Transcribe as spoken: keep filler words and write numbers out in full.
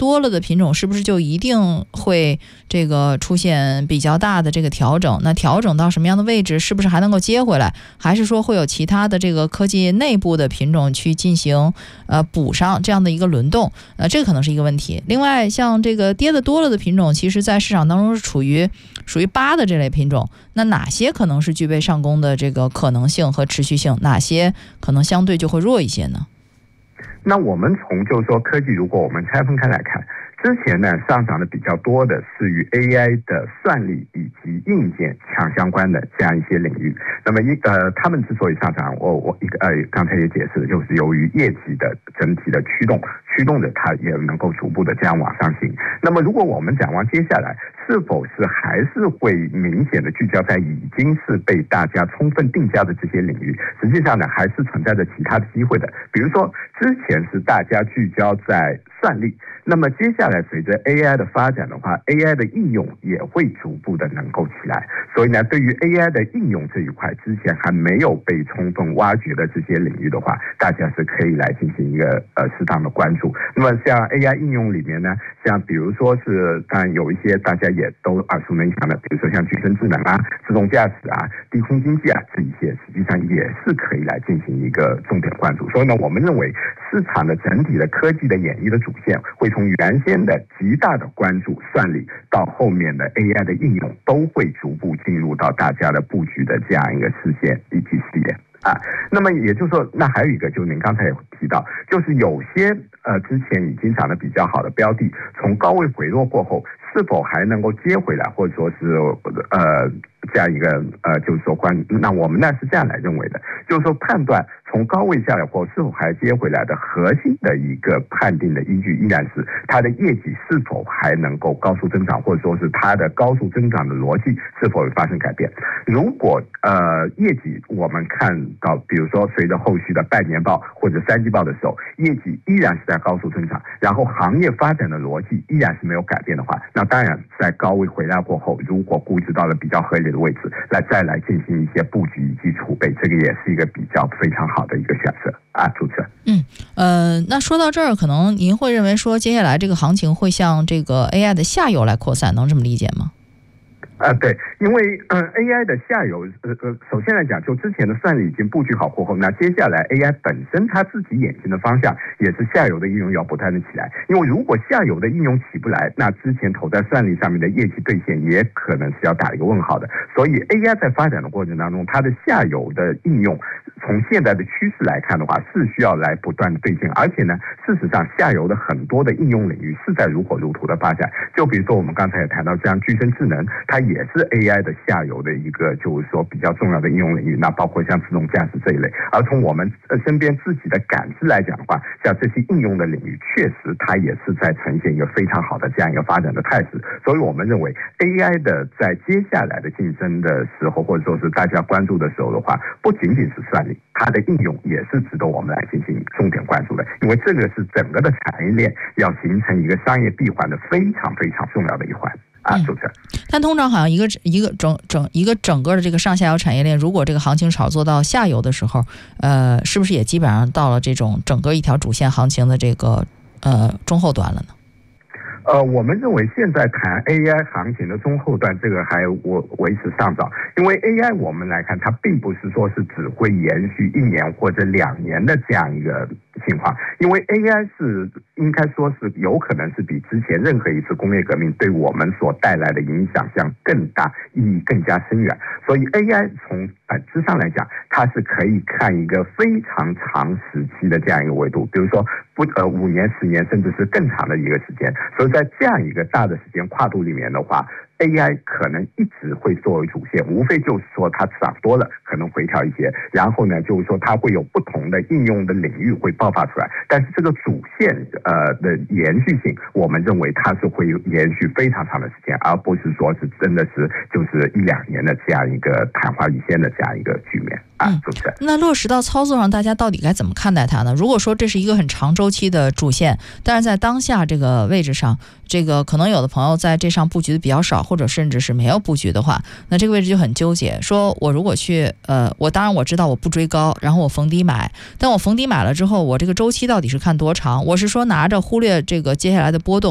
多了的品种，是不是就一定会这个出现比较大的这个调整？那调整到什么样的位置，是不是还能够接回来？还是说会有其他的这个科技内部的品种去进行呃补上这样的一个轮动？呃，这个可能是一个问题。另外，像这个跌的多了的品种，其实在市场当中是处于属于八的这类品种，那哪些可能是具备上攻的这个可能性和持续性？哪些可能相对就会弱一些呢？ 那我们从就是说科技，如果我们拆分开来看，之前呢上涨的比较多的是与 A I 的算力以及硬件强相关的这样一些领域。那么一呃，他们之所以上涨，我我一个呃刚才也解释了，就是由于业绩的整体的驱动，驱动着它也能够逐步的这样往上行。那么如果我们展望接下来，是否是还是会明显的聚焦在已经是被大家充分定价的这些领域，实际上呢还是存在着其他的机会的。比如说之前是大家聚焦在算力，那么接下来随着 A I 的发展的话， A I 的应用也会逐步的能够起来。所以呢，对于 A I 的应用这一块，之前还没有被充分挖掘的这些领域的话，大家是可以来进行一个呃适当的关注。那么像 A I 应用里面呢，像比如说是当然有一些大家也都耳熟能详的，比如说像具身智能啊、自动驾驶啊、低空经济啊，这一些实际上也是可以来进行一个重点关注。所以呢，我们认为市场的整体的科技的演绎的主线会从原先的极大的关注算力，到后面的 A I 的应用，都会逐步进入到大家的布局的这样一个视线以及视野啊。那么也就是说，那还有一个就是您刚才也提到，就是有些呃之前已经涨得比较好的标的，从高位回落过后，是否还能够接回来，或者说是呃这样一个呃就是说关，那我们呢是这样来认为的，就是说判断从高位下来后是否还接回来的核心的一个判定的依据，依然是它的业绩是否还能够高速增长，或者说是它的高速增长的逻辑是否会发生改变。如果呃业绩我们看到，比如说随着后续的半年报或者三季报的时候，业绩依然是在高速增长，然后行业发展的逻辑依然是没有改变的话，那当然在高位回来过后，如果估值到了比较合理的位置，来再来进行一些布局以及储备，这个也是一个比较非常好的一个选择啊，主持人。 嗯，呃，那说到这儿，可能您会认为说，接下来这个行情会向这个 A I 的下游来扩散，能这么理解吗？ 啊，对，因为嗯 A I 的下游，呃呃，首先来讲，就之前的算力已经布局好过后，那接下来 A I 本身它自己眼睛的方向也是下游的应用要不断的起来。因为如果下游的应用起不来，那之前投在算力上面的业绩兑现也可能是要打一个问号的。所以 A I 在发展的过程当中，它的下游的应用，从现在的趋势来看的话，是需要来不断的兑现。而且呢，事实上下游的很多的应用领域是在如火如荼的发展。就比如说我们刚才也谈到，像具身智能，它也是 A I 的下游的一个就是说比较重要的应用领域，那包括像自动驾驶这一类。而从我们身边自己的感知来讲的话，像这些应用的领域，确实它也是在呈现一个非常好的这样一个发展的态势。所以我们认为 A I 的在接下来的竞争的时候，或者说是大家关注的时候的话，不仅仅是算力，它的应用也是值得我们来进行重点关注的，因为这个是整个的产业链要形成一个商业闭环的非常非常重要的一环。啊，主持人， 但通常好像一个一个整整一个整个的这个上下游产业链，如果这个行情炒作到下游的时候，呃，是不是也基本上到了这种整个一条主线行情的这个呃中后段了呢？ 呃，我们认为现在谈 A I 行情的中后段，这个还维维持尚早，因为 A I 我们来看，它并不是说是只会延续一年或者两年的这样一个情况，因为 A I 是应该说是有可能是比之前任何一次工业革命对我们所带来的影响像更大，意义更加深远。所以 A I 从本质上来讲，它是可以看一个非常长时期的这样一个维度，比如说不呃五年、十年，甚至是更长的一个时间。所以在这样一个大的时间跨度里面的话， A I 可能一直会作为主线，无非就是说它涨多了可能回调一些，然后呢就是说它会有不同的应用的领域会爆发出来，但是这个主线呃的延续性，我们认为它是会延续非常长的时间，而不是说是真的是就是一两年的这样一个昙花一现的这样一个局面啊，主持人。 那落实到操作上，大家到底该怎么看待它呢？如果说这是一个很长周期的主线，但是在当下这个位置上，这个可能有的朋友在这上布局的比较少，或者甚至是没有布局的话，那这个位置就很纠结。说我如果去呃，我当然我知道我不追高，然后我逢低买，但我逢低买了之后，我这个周期到底是看多长？我是说拿着忽略这个接下来的波动。